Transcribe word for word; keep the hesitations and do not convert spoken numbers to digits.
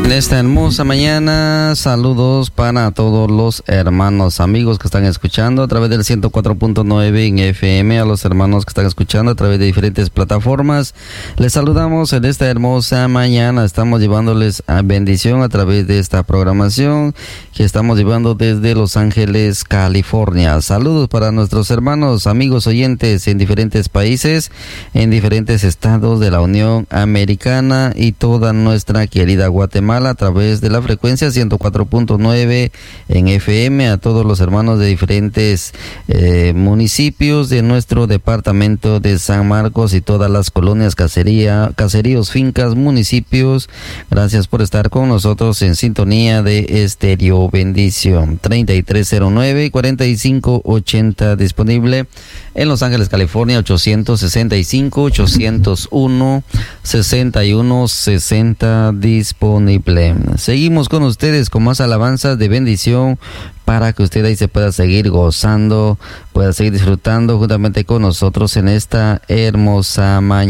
En esta hermosa mañana, saludos para todos los hermanos, amigos que están escuchando a través del ciento cuatro punto nueve en F M, a los hermanos que están escuchando a través de diferentes plataformas. Les saludamos en esta hermosa mañana. Estamos llevándoles a bendición a través de esta programación que estamos llevando desde Los Ángeles, California. Saludos para nuestros hermanos, amigos oyentes en diferentes países, en diferentes estados de la Unión Americana y toda nuestra querida Guatemala a través de la frecuencia ciento cuatro punto nueve en F M, a todos los hermanos de diferentes eh, municipios de nuestro departamento de San Marcos y todas las colonias, cacería, caseríos, fincas, municipios. Gracias por estar con nosotros en sintonía de Estéreo Bendición. treinta y tres cero nueve, cuarenta y cinco ochenta disponible en Los Ángeles, California, ochocientos sesenta y cinco, ochocientos uno, sesenta y uno sesenta disponible. Seguimos con ustedes con más alabanzas de bendición para que usted ahí se pueda seguir gozando, pueda seguir disfrutando juntamente con nosotros en esta hermosa mañana.